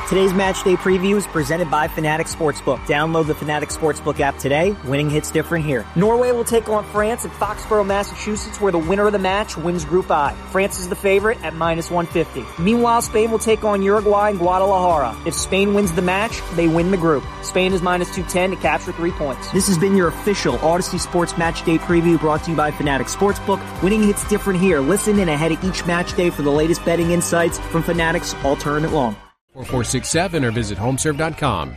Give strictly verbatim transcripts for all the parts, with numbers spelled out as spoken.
Today's match day preview is presented by Fanatics Sportsbook. Download the Fanatics Sportsbook app today. Winning hits different here. Norway will take on France at Foxborough, Massachusetts, where the winner of the match wins Group I. France is the favorite at minus one fifty. Meanwhile, Spain will take on Uruguay in Guadalajara. If Spain wins the match, they win the group. Spain is minus two ten to capture three points. This has been your official Odyssey Sports Match Day preview brought to you by Fanatics Sportsbook. Winning hits different here. Listen in ahead of each match day for the latest betting insights from Fanatics all tournament long. four four six seven or visit homeserve dot com.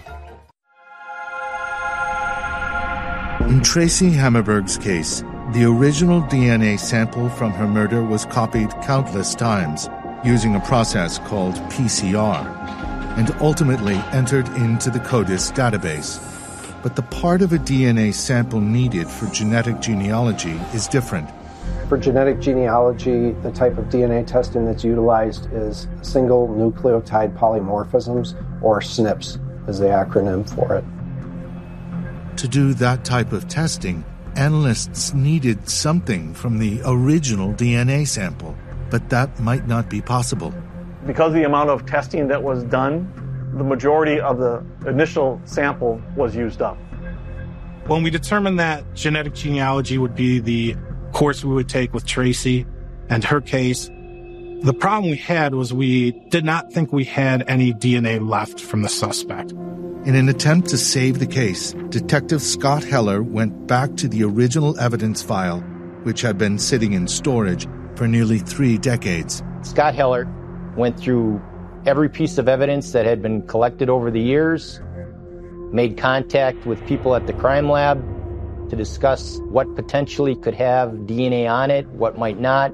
In Tracy Hammerberg's case, the original D N A sample from her murder was copied countless times using a process called P C R and ultimately entered into the CODIS database. But the part of a D N A sample needed for genetic genealogy is different. For genetic genealogy, the type of D N A testing that's utilized is single nucleotide polymorphisms, or S N Ps is the acronym for it. To do that type of testing, analysts needed something from the original D N A sample, but that might not be possible. Because of the amount of testing that was done, the majority of the initial sample was used up. When we determined that genetic genealogy would be the course we would take with Tracy and her case, the problem we had was we did not think we had any D N A left from the suspect. In an attempt to save the case, Detective Scott Heller went back to the original evidence file, which had been sitting in storage for nearly three decades. Scott Heller went through every piece of evidence that had been collected over the years, made contact with people at the crime lab to discuss what potentially could have D N A on it, what might not.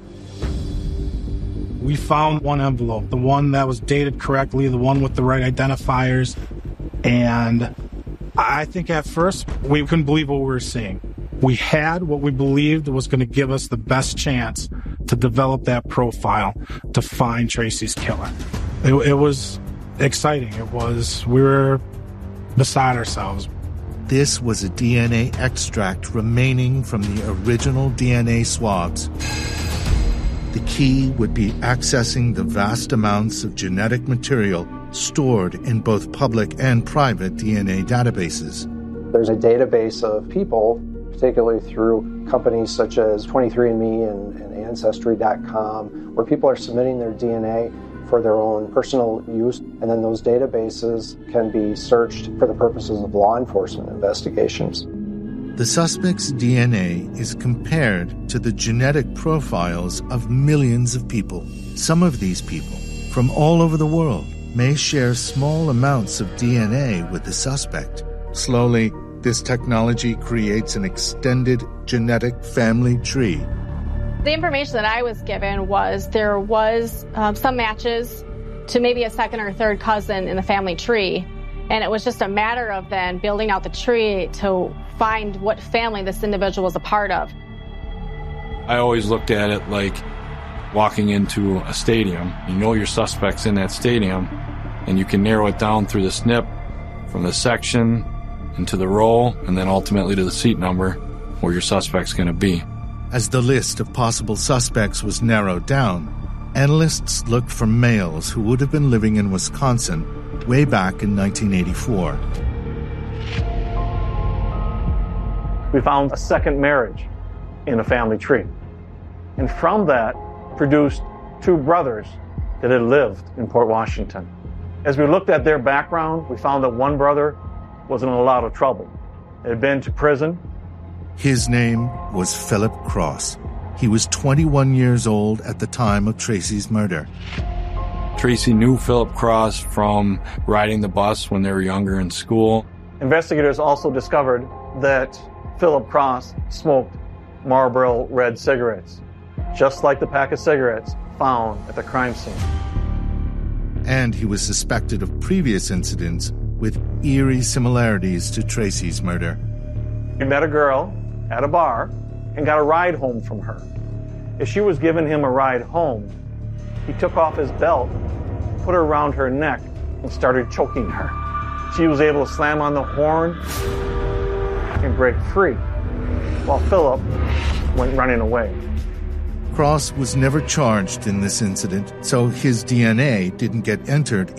We found one envelope, the one that was dated correctly, the one with the right identifiers, and I think at first we couldn't believe what we were seeing. We had what we believed was going to give us the best chance to develop that profile to find Tracy's killer. It, it was exciting. It was, we were beside ourselves. This was a D N A extract remaining from the original D N A swabs. The key would be accessing the vast amounts of genetic material stored in both public and private D N A databases. There's a database of people, particularly through companies such as twenty-three and me and, and Ancestry dot com, where people are submitting their D N A for their own personal use, and then those databases can be searched for the purposes of law enforcement investigations. The suspect's D N A is compared to the genetic profiles of millions of people. Some of these people, from all over the world, may share small amounts of D N A with the suspect. Slowly, this technology creates an extended genetic family tree. The information that I was given was there was um, some matches to maybe a second or third cousin in the family tree, and it was just a matter of then building out the tree to find what family this individual was a part of. I always looked at it like walking into a stadium. You know your suspect's in that stadium, and you can narrow it down through the S N P from the section into the row, and then ultimately to the seat number where your suspect's going to be. As the list of possible suspects was narrowed down, analysts looked for males who would have been living in Wisconsin way back in nineteen eighty-four. We found a second marriage in a family tree. And from that produced two brothers that had lived in Port Washington. As we looked at their background, we found that one brother was in a lot of trouble. He had been to prison. His name was Philip Cross. He was twenty-one years old at the time of Tracy's murder. Tracy knew Philip Cross from riding the bus when they were younger in school. Investigators also discovered that Philip Cross smoked Marlboro Red cigarettes, just like the pack of cigarettes found at the crime scene. And he was suspected of previous incidents with eerie similarities to Tracy's murder. He met a girl at a bar and got a ride home from her. As she was giving him a ride home, he took off his belt, put her around her neck, and started choking her. She was able to slam on the horn and break free, while Philip went running away. Cross was never charged in this incident, so his D N A didn't get entered